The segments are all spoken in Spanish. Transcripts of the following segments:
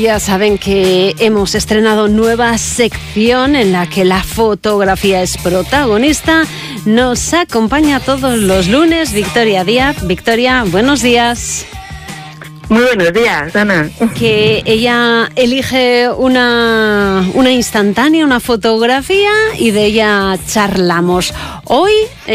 ya saben que hemos estrenado nueva sección en la que la fotografía es protagonista. Nos acompaña todos los lunes Victoria Díaz. Victoria, buenos días. Muy buenos días, Ana. Que ella elige una instantánea, una fotografía, y de ella charlamos. Hoy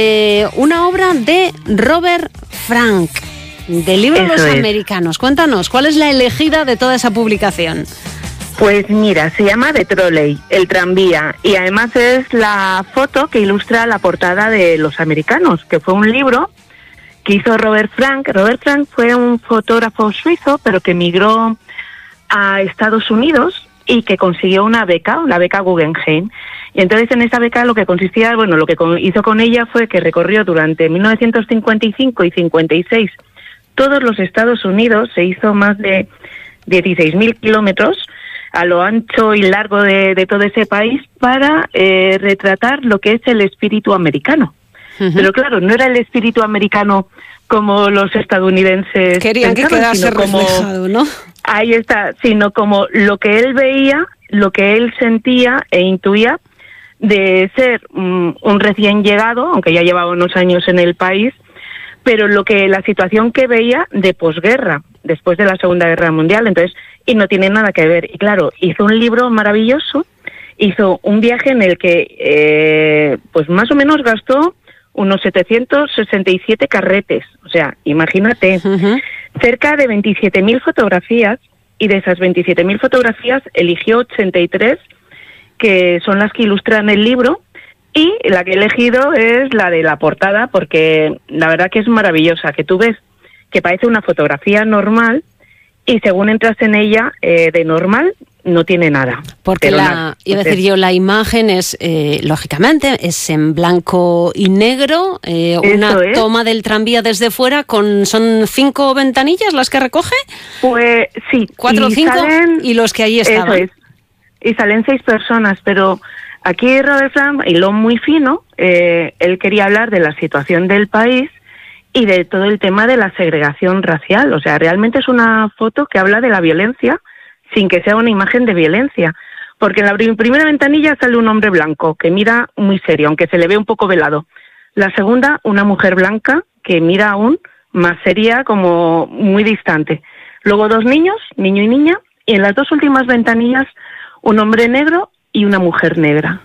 una obra de Robert Frank, del libro Eso Los es. Americanos. Cuéntanos, ¿cuál es la elegida de toda esa publicación? Pues mira, se llama The Trolley, el tranvía, y además es la foto que ilustra la portada de Los Americanos, que fue un libro que hizo Robert Frank. Robert Frank fue un fotógrafo suizo, pero que emigró a Estados Unidos y que consiguió una beca, la beca Guggenheim. Y entonces en esa beca lo que consistía, bueno, lo que hizo con ella fue que recorrió durante 1955 y 56 todos los Estados Unidos, se hizo más de 16.000 kilómetros a lo ancho y largo de todo ese país para retratar lo que es el espíritu americano. Uh-huh. Pero claro, no era el espíritu americano como los estadounidenses querían que quedase reflejado, ¿no? Ahí está, sino como lo que él veía, lo que él sentía e intuía de ser un recién llegado, aunque ya llevaba unos años en el país, pero la situación que veía de posguerra, después de la Segunda Guerra Mundial. Entonces, y no tiene nada que ver. Y claro, hizo un libro maravilloso, hizo un viaje en el que pues más o menos gastó unos 767 carretes. O sea, imagínate, cerca de 27.000 fotografías, y de esas 27.000 fotografías eligió 83 que son las que ilustran el libro, y la que he elegido es la de la portada, porque la verdad que es maravillosa, que tú ves que parece una fotografía normal y según entras en ella, de normal no tiene nada. Porque iba a decir yo, la imagen es, lógicamente, es en blanco y negro, una toma del tranvía desde fuera, son 5 ventanillas las que recoge. Pues sí. 4 o 5 y los que allí estaban. Eso es. Y salen 6 personas, pero aquí Robert Frank hiló muy fino. Él quería hablar de la situación del país y de todo el tema de la segregación racial. O sea, realmente es una foto que habla de la violencia sin que sea una imagen de violencia. Porque en la primera ventanilla sale un hombre blanco que mira muy serio, aunque se le ve un poco velado. La segunda, una mujer blanca que mira aún más seria, como muy distante. Luego 2 niños, niño y niña, y en las 2 últimas ventanillas un hombre negro y una mujer negra.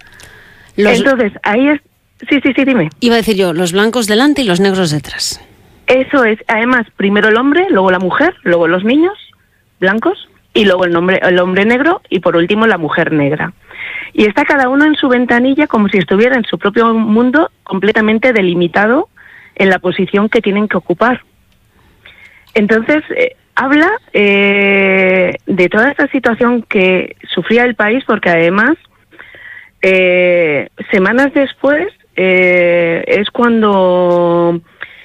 Entonces, ahí es... Sí, dime. Iba a decir yo, los blancos delante y los negros detrás. Eso es. Además, primero el hombre, luego la mujer, luego los niños blancos, y luego el hombre negro, y por último la mujer negra. Y está cada uno en su ventanilla como si estuviera en su propio mundo, completamente delimitado en la posición que tienen que ocupar. Entonces... habla de toda esta situación que sufría el país, porque además, semanas después, es cuando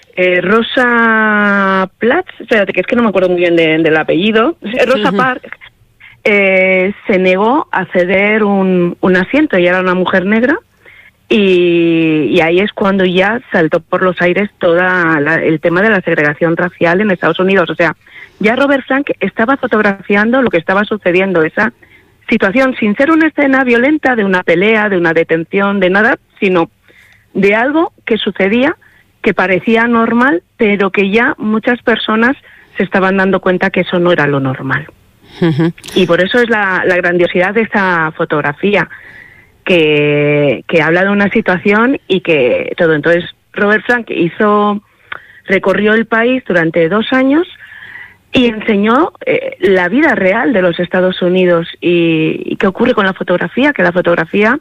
Rosa Platz, espérate, que es que no me acuerdo muy bien del apellido, Rosa Parks, se negó a ceder un asiento. Ella era una mujer negra, y ahí es cuando ya saltó por los aires todo el tema de la segregación racial en Estados Unidos. O sea, ya Robert Frank estaba fotografiando lo que estaba sucediendo, esa situación, sin ser una escena violenta de una pelea, de una detención, de nada, sino de algo que sucedía, que parecía normal, pero que ya muchas personas se estaban dando cuenta que eso no era lo normal. Uh-huh. Y por eso es la grandiosidad de esta fotografía, que habla de una situación y que todo. Entonces, Robert Frank recorrió el país durante 2 años y enseñó la vida real de los Estados Unidos y qué ocurre con la fotografía, que la fotografía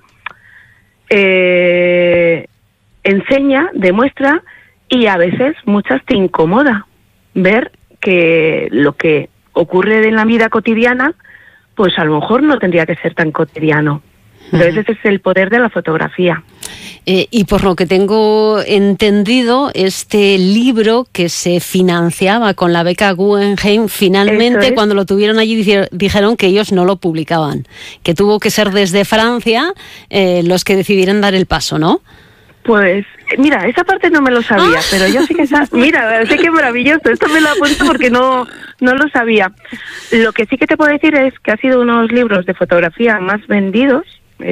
enseña, demuestra, y a veces muchas te incomoda ver que lo que ocurre en la vida cotidiana, pues a lo mejor no tendría que ser tan cotidiano. Entonces ese es el poder de la fotografía. Y por lo que tengo entendido, este libro que se financiaba con la beca Guggenheim, finalmente cuando lo tuvieron allí dijeron que ellos no lo publicaban, que tuvo que ser desde Francia los que decidieran dar el paso, ¿no? Pues, mira, esa parte no me lo sabía, pero yo sí que mira, sí que maravilloso, esto me lo apunto porque no lo sabía. Lo que sí que te puedo decir es que ha sido unos libros de fotografía más vendidos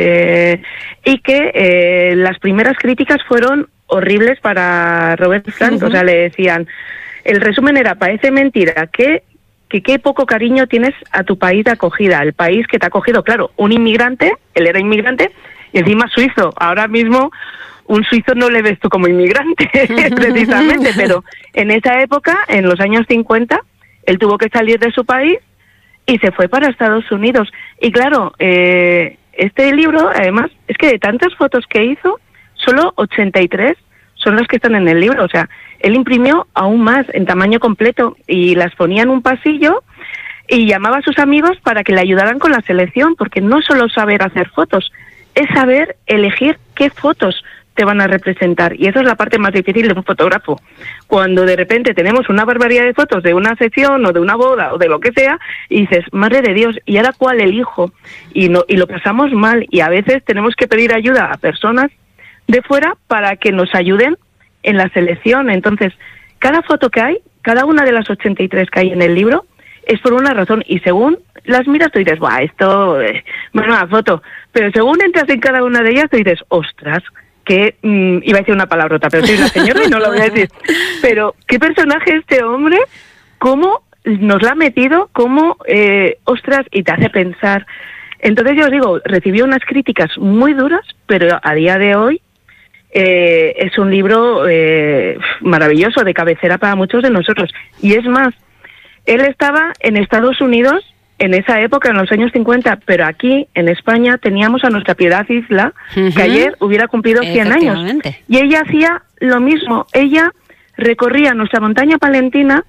y que las primeras críticas fueron horribles para Robert Frank. O sea, le decían, el resumen era, parece mentira que qué poco cariño tienes a tu país de acogida, el país que te ha acogido, claro, un inmigrante, él era inmigrante, y encima suizo. Ahora mismo un suizo no le ves tú como inmigrante, precisamente, pero en esa época, en los años 50, él tuvo que salir de su país y se fue para Estados Unidos. Y claro, este libro, además, es que de tantas fotos que hizo, solo 83 son las que están en el libro. O sea, él imprimió aún más en tamaño completo y las ponía en un pasillo y llamaba a sus amigos para que le ayudaran con la selección, porque no solo saber hacer fotos, es saber elegir qué fotos te van a representar. Y esa es la parte más difícil de un fotógrafo. Cuando de repente tenemos una barbaridad de fotos de una sesión o de una boda o de lo que sea, y dices, madre de Dios, ¿y ahora cuál elijo? Y lo pasamos mal, y a veces tenemos que pedir ayuda a personas de fuera para que nos ayuden en la selección. Entonces, cada foto que hay, cada una de las 83 que hay en el libro, es por una razón, y según las miras tú dices, ¡buah, esto, buena foto! Pero según entras en cada una de ellas tú dices, ¡ostras! Que iba a decir una palabrota, pero soy una señora y no lo voy a decir. Pero, ¿qué personaje este hombre? ¿Cómo nos la ha metido? ¿Cómo, ostras, y te hace pensar? Entonces yo os digo, recibió unas críticas muy duras, pero a día de hoy es un libro maravilloso, de cabecera para muchos de nosotros. Y es más, él estaba en Estados Unidos en esa época, en los años 50, pero aquí, en España, teníamos a nuestra Piedad Isla, que ayer hubiera cumplido 100 años. Y ella hacía lo mismo. Ella recorría nuestra montaña palentina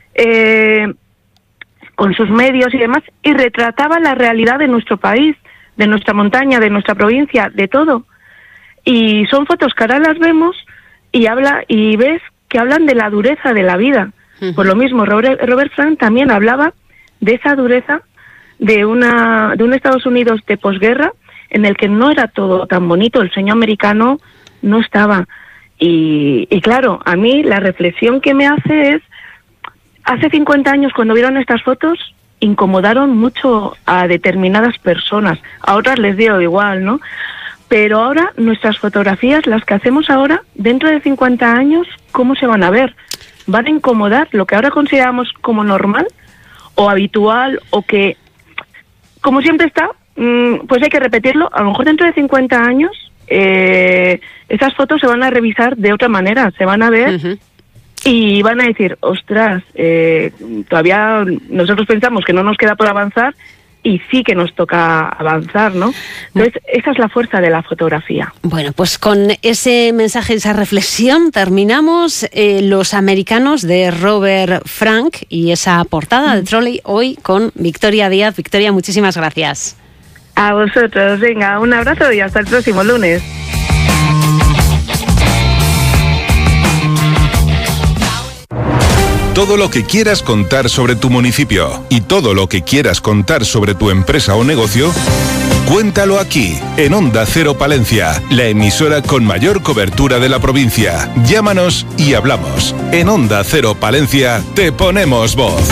con sus medios y demás, y retrataba la realidad de nuestro país, de nuestra montaña, de nuestra provincia, de todo. Y son fotos que ahora las vemos y ves que hablan de la dureza de la vida. Por lo mismo, Robert Frank también hablaba de esa dureza de un Estados Unidos de posguerra en el que no era todo tan bonito, el sueño americano no estaba. Y claro, a mí la reflexión que me hace es, hace 50 años cuando vieron estas fotos, incomodaron mucho a determinadas personas, a otras les dio igual, ¿no? Pero ahora nuestras fotografías, las que hacemos ahora, dentro de 50 años, ¿cómo se van a ver? ¿Van a incomodar lo que ahora consideramos como normal o habitual, o que, como siempre está, pues hay que repetirlo? A lo mejor dentro de 50 años esas fotos se van a revisar de otra manera, se van a ver y van a decir, ostras, todavía nosotros pensamos que no nos queda por avanzar, y sí que nos toca avanzar, ¿no? Entonces, esa es la fuerza de la fotografía. Bueno, pues con ese mensaje, esa reflexión, terminamos Los Americanos de Robert Frank y esa portada de Trolley hoy con Victoria Díaz. Victoria, muchísimas gracias. A vosotros, venga, un abrazo y hasta el próximo lunes. Todo lo que quieras contar sobre tu municipio y todo lo que quieras contar sobre tu empresa o negocio, cuéntalo aquí, en Onda Cero Palencia, la emisora con mayor cobertura de la provincia. Llámanos y hablamos. En Onda Cero Palencia te ponemos voz.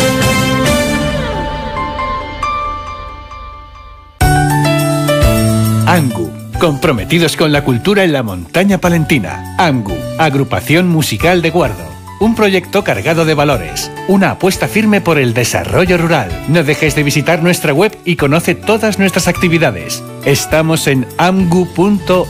ANGU, comprometidos con la cultura en la montaña palentina. ANGU, Agrupación Musical de Guardo. Un proyecto cargado de valores, una apuesta firme por el desarrollo rural. No dejes de visitar nuestra web y conoce todas nuestras actividades. Estamos en amgu.org.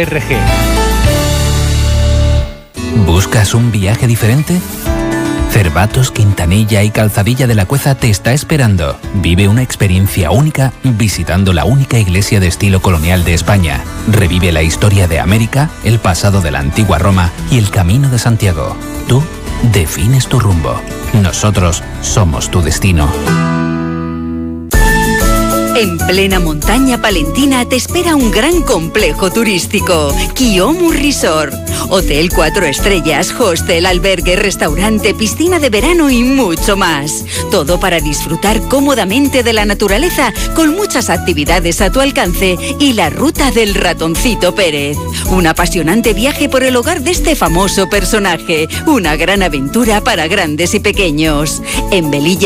¿Buscas un viaje diferente? Cervatos, Quintanilla y Calzadilla de la Cueza te está esperando. Vive una experiencia única visitando la única iglesia de estilo colonial de España. Revive la historia de América, el pasado de la antigua Roma y el Camino de Santiago. Tú defines tu rumbo. Nosotros somos tu destino. En plena montaña palentina te espera un gran complejo turístico, Kiomu Resort. Hotel 4 estrellas, hostel, albergue, restaurante, piscina de verano y mucho más. Todo para disfrutar cómodamente de la naturaleza con muchas actividades a tu alcance y la ruta del ratoncito Pérez. Un apasionante viaje por el hogar de este famoso personaje. Una gran aventura para grandes y pequeños. En Velilla